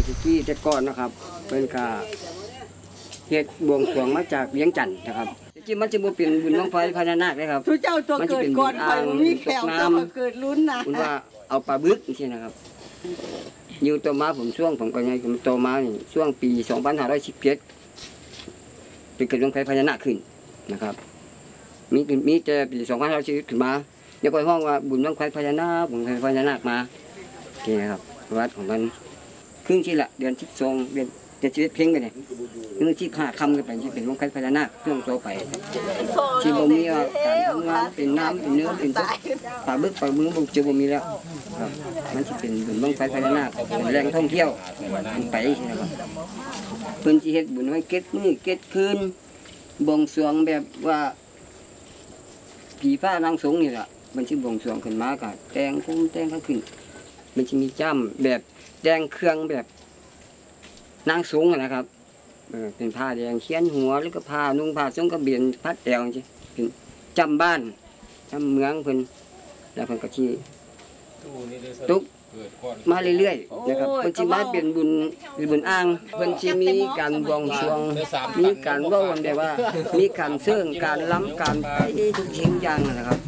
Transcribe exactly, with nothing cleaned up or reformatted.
ที่แต่ก่อนนะครับเป็นกาเฮ็ดบวงสรวงมาจากเวียงจันทน์นะครับที่มันจะบ่เป็นบุญบั้งไฟพญานาคเลยครับทุเจ้าตัวเกิดก่อนข่อยมีแขวเจ้าเกิดลุ้นนะคุณว่าเอาปลาบึกนี่นะครับอยู่ตัวมาผมช่วงผมก็ยังผมโตมานี่ช่วงปีสองพันห้าร้อยสิบเจ็ดเป็นเกิดบั้งไฟพญานาคขึ้นนะครับมีมีแต่ปีสองพันห้าร้อยสิบขึ้นมาเดี๋ยวก็ห้องว่าบุญบั้งไฟพญานาคบุญบั้งไฟพญานาคมาโอเคนะครับวัดของมันครึ่งที่ละเดือนที่สองเดือนเดือนชีวิตเพ่งกันเนี่ยเรื่องที่ขาคำกันไปที่เป็นบั้งไฟพญานาคช่วงโตไปที่บ่มีการทำงานเป็นน้ำเป็นเนื้อเป็นตุ๊กปลาบึกปลาบึกบุกจะบ่มีแล้วครับมันจะเป็นบุญบั้งไฟพญานาคเป็นแหล่งท่องเที่ยวไปนะครับเพิ่นสิเฮ็ดบุญไว้เก็ดมื้อเก็ดคืนบวงสรวงแบบว่าผีฟ้านางสงนี่แหละมันสิบวงสรวงขึ้นมาก็แต่งคุ้มแต่งข้างขึ้นมันจะมีจ้ำแบบแดงเครื่องแบบนางสงนะครับเออเป็นผ้าแดงเขียนหัวแล้วก็ผ้านุ่งผ้าทรงกระเบียนพัดแดงจิเป็นจำบ้านจำเมืองเพิ่นแล้วเพิ่นก็ที่ตุกมาเรื่อยๆนะครับเพิ่นสิมาเป็นบุญเป็นบุญอ้างเพิ่นสิมีการบวงสรวงมีการเว้ากันแบบว่ามีการเชิงการล้ำการไปทุกสิ่งอย่างนะครับ